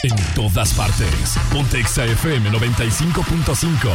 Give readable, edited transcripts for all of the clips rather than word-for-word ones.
En todas partes. Ponte Exa FM 95.5.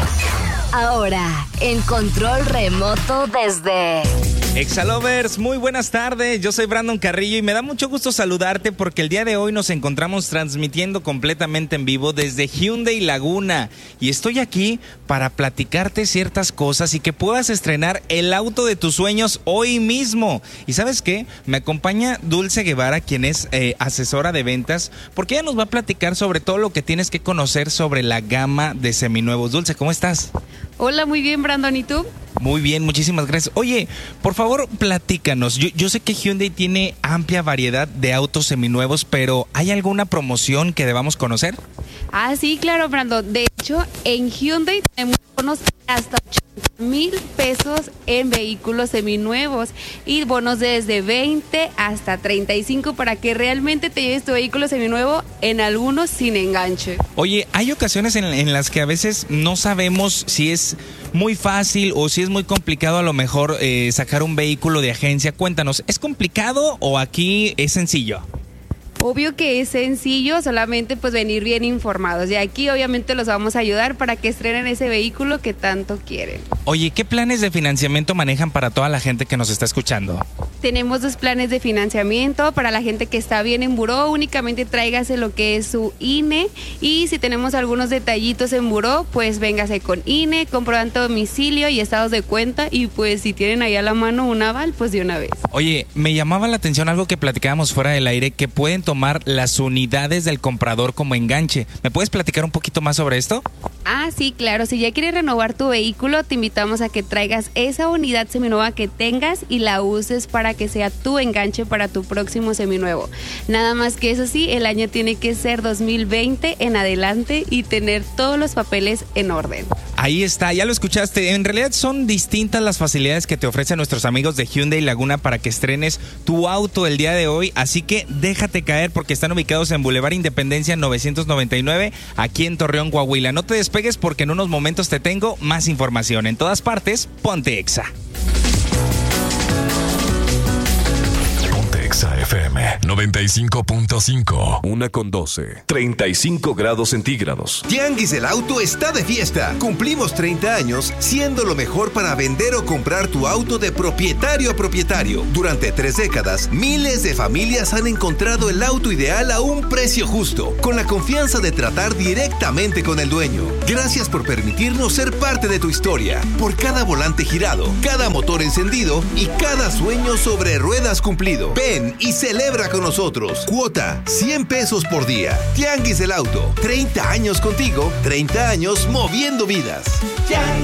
Ahora, en control remoto desde Exalovers, muy buenas tardes. Yo soy Brandon Carrillo y me da mucho gusto saludarte porque el día de hoy nos encontramos transmitiendo completamente en vivo desde Hyundai Laguna. Y estoy aquí para platicarte ciertas cosas y que puedas estrenar el auto de tus sueños hoy mismo. ¿Y sabes qué? Me acompaña Dulce Guevara, quien es asesora de ventas, porque ella nos va a platicar sobre todo lo que tienes que conocer sobre la gama de seminuevos. Dulce, ¿cómo estás? Hola, muy bien, Brandon, ¿y tú? Muy bien, muchísimas gracias. Oye, por favor, platícanos. Yo sé que Hyundai tiene amplia variedad de autos seminuevos, pero ¿hay alguna promoción que debamos conocer? Ah, sí, claro, Brandon. De hecho, en Hyundai tenemos bonos hasta 80,000 pesos en vehículos seminuevos y bonos desde 20 hasta 35 para que realmente te lleves tu vehículo seminuevo, en algunos sin enganche. Oye, hay ocasiones en las que a veces no sabemos si es muy fácil o si es muy complicado a lo mejor sacar un vehículo de agencia. Cuéntanos, ¿es complicado o aquí es sencillo? Obvio que es sencillo, solamente pues venir bien informados. Y aquí obviamente los vamos a ayudar para que estrenen ese vehículo que tanto quieren. Oye, ¿qué planes de financiamiento manejan para toda la gente que nos está escuchando? Tenemos 2 planes de financiamiento para la gente que está bien en buró. Únicamente tráigase lo que es su INE. Y si tenemos algunos detallitos en buró, pues véngase con INE, comprobante de domicilio y estados de cuenta. Y pues si tienen ahí a la mano un aval, pues de una vez. Oye, me llamaba la atención algo que platicábamos fuera del aire, que pueden tomar las unidades del comprador como enganche. ¿Me puedes platicar un poquito más sobre esto? Ah, sí, claro. Si ya quieres renovar tu vehículo, te invitamos a que traigas esa unidad seminueva que tengas y la uses para que sea tu enganche para tu próximo seminuevo. Nada más que eso sí, el año tiene que ser 2020 en adelante y tener todos los papeles en orden. Ahí está, ya lo escuchaste. En realidad son distintas las facilidades que te ofrecen nuestros amigos de Hyundai Laguna para que estrenes tu auto el día de hoy. Así que déjate caer porque están ubicados en Boulevard Independencia 999, aquí en Torreón, Coahuila. No te despegues porque en unos momentos te tengo más información. En todas partes, ponte Exa. Exa FM 95.5. 1:12. 35 grados centígrados. Tianguis del Auto está de fiesta. Cumplimos 30 años siendo lo mejor para vender o comprar tu auto de propietario a propietario. Durante 3 décadas, miles de familias han encontrado el auto ideal a un precio justo, con la confianza de tratar directamente con el dueño. Gracias por permitirnos ser parte de tu historia. Por cada volante girado, cada motor encendido y cada sueño sobre ruedas cumplido. Ven y celebra con nosotros. Cuota, 100 pesos por día. Tianguis del Auto, 30 años contigo, 30 años moviendo vidas.